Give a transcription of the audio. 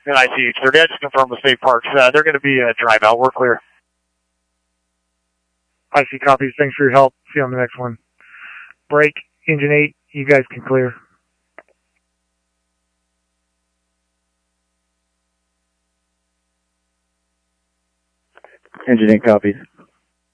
And ICH. Their dad just confirmed with State Parks. They're going to be a drive out. We're clear. IC copies. Thanks for your help. See you on the next one. Break, engine 8. You guys can clear. Engine 8 copies.